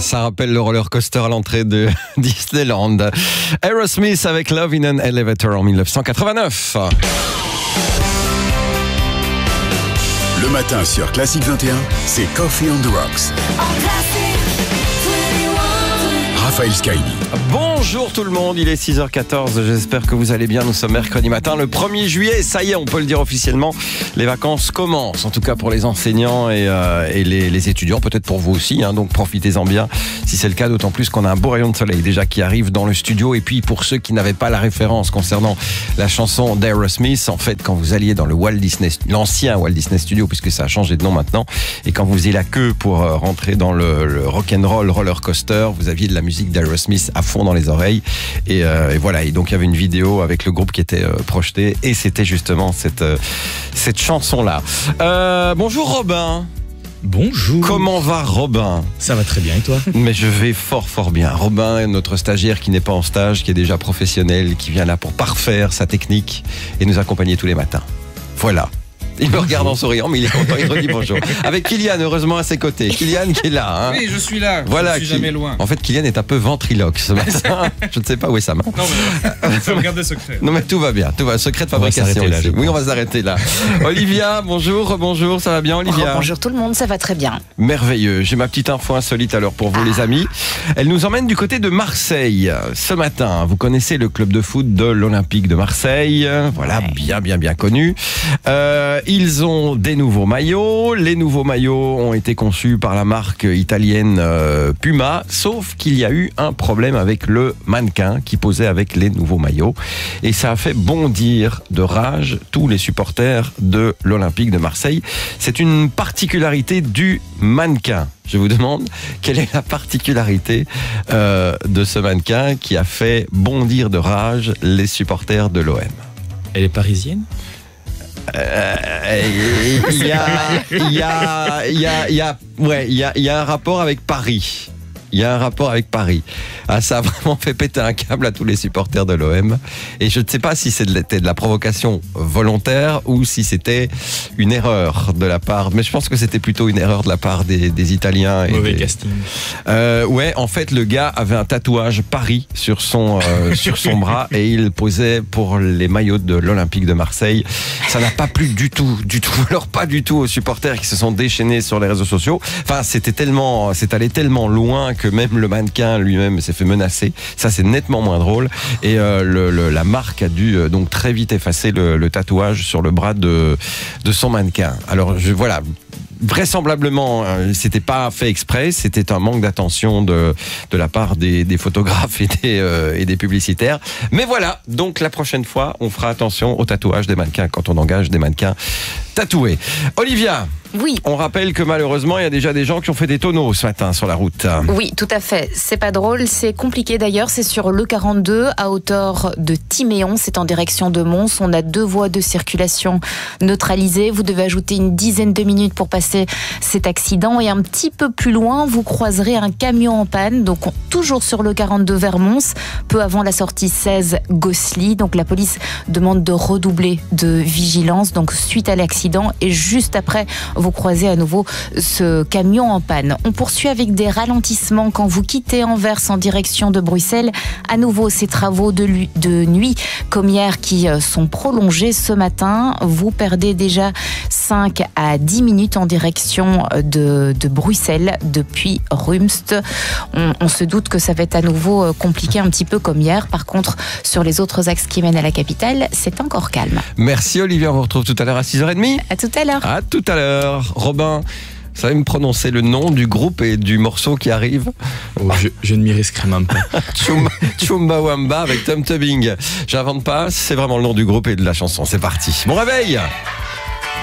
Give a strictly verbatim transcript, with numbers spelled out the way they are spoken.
ça rappelle le roller coaster à l'entrée de Disneyland. Aerosmith avec Love in an Elevator en dix-neuf cent quatre-vingt-neuf. Le matin sur Classic vingt et un, c'est Coffee on the Rocks. Raphaël Scaini. Bonjour tout le monde, il est six heures quatorze, j'espère que vous allez bien. Nous sommes mercredi matin, le premier juillet, ça y est, on peut le dire officiellement, les vacances commencent, en tout cas pour les enseignants et, euh, et les, les étudiants, peut-être pour vous aussi, hein, donc profitez-en bien si c'est le cas, d'autant plus qu'on a un beau rayon de soleil déjà qui arrive dans le studio. Et puis pour ceux qui n'avaient pas la référence concernant la chanson d'Aerosmith, en fait quand vous alliez dans le Walt Disney, l'ancien Walt Disney Studio, puisque ça a changé de nom maintenant, et quand vous faisiez la queue pour euh, rentrer dans le, le rock'n'roll roller coaster, vous aviez de la musique d'Aerosmith à fond dans les oreilles et, euh, et voilà, et donc il y avait une vidéo avec le groupe qui était euh, projetée et c'était justement cette, euh, cette chanson là. Euh, bonjour Robin. Bonjour. Comment va Robin? Ça va très bien et toi? Mais je vais fort fort bien. Robin, notre stagiaire qui n'est pas en stage, qui est déjà professionnel, qui vient là pour parfaire sa technique et nous accompagner tous les matins. Voilà. Il me regarde en souriant, mais il est content, il redit bonjour. Avec Kylian, heureusement, à ses côtés. Kylian qui est là. Hein. Oui, je suis là. Voilà, je ne suis qui... jamais loin. En fait, Kylian est un peu ventriloque ce matin. Je ne sais pas où est sa main. Non, mais faut garder secret. Non, mais tout va bien. Tout va. Secret de fabrication. Là, oui, on va s'arrêter là. Olivia, bonjour, bonjour, ça va bien, Olivia? Oh, bonjour tout le monde, ça va très bien. Merveilleux. J'ai ma petite info insolite alors pour vous, ah. les amis. Elle nous emmène du côté de Marseille. Ce matin, vous connaissez le club de foot de l'Olympique de Marseille. Voilà, ouais. bien, bien, bien connu. Euh, ils ont des nouveaux maillots. Les nouveaux maillots ont été conçus par la marque italienne euh, Puma, sauf qu'il y a eu un problème avec le mannequin qui posait avec les nouveaux maillots. Et ça a fait bondir de rage tous les supporters de l'Olympique de Marseille. C'est une particularité du mannequin. Je vous demande quelle est la particularité euh, de ce mannequin qui a fait bondir de rage les supporters de l'O M. Elle est parisienne? Il y a, il y a, il y a, il y a, ouais, il y a, il y a un rapport avec Paris. Il y a un rapport avec Paris. Ah, ça a vraiment fait péter un câble à tous les supporters de l'O M. Et je ne sais pas si c'était de la provocation volontaire ou si c'était une erreur de la part. Mais je pense que c'était plutôt une erreur de la part des, des Italiens. Et Mauvais des... casting. Euh, ouais, en fait, le gars avait un tatouage Paris sur son, euh, sur son bras et il posait pour les maillots de l'Olympique de Marseille. Ça n'a pas plu du tout, du tout. Alors pas du tout aux supporters qui se sont déchaînés sur les réseaux sociaux. Enfin, c'était tellement, c'est allé tellement loin que que même le mannequin lui-même s'est fait menacer. Ça, c'est nettement moins drôle. Et euh, le, le, la marque a dû euh, donc très vite effacer le, le tatouage sur le bras de, de son mannequin. Alors, je, voilà. Vraisemblablement, euh, c'était pas fait exprès, c'était un manque d'attention de, de la part des, des photographes et des, euh, et des publicitaires. Mais voilà, donc la prochaine fois, on fera attention au tatouage des mannequins quand on engage des mannequins tatoués. Olivia. Oui. On rappelle que malheureusement, il y a déjà des gens qui ont fait des tonneaux ce matin sur la route. Oui, tout à fait. C'est pas drôle, c'est compliqué d'ailleurs. C'est sur l'E quarante-deux à hauteur de Timéon. C'est en direction de Mons. On a deux voies de circulation neutralisées. Vous devez ajouter une dizaine de minutes pour passer cet accident. Et un petit peu plus loin, vous croiserez un camion en panne. Donc, toujours sur l'E quarante-deux vers Mons, peu avant la sortie seize Gossely. Donc, la police demande de redoubler de vigilance. Donc, suite à l'accident et juste après, vous croisez à nouveau ce camion en panne. On poursuit avec des ralentissements quand vous quittez Anvers en direction de Bruxelles. À nouveau, ces travaux de, lui, de nuit comme hier qui sont prolongés ce matin. Vous perdez déjà cinq à dix minutes en direction de, de Bruxelles depuis Rumst. On, on se doute que ça va être à nouveau compliqué un petit peu comme hier. Par contre, sur les autres axes qui mènent à la capitale, c'est encore calme. Merci Olivia, on vous retrouve tout à l'heure à six heures trente. À tout à l'heure. À tout à l'heure. Robin, vous savez me prononcer le nom du groupe et du morceau qui arrive? Oh, je, je ne m'y risquerai même pas. Chumba, Chumbawamba avec Tom Tubbing. J'invente pas, c'est vraiment le nom du groupe et de la chanson. C'est parti. Bon réveil!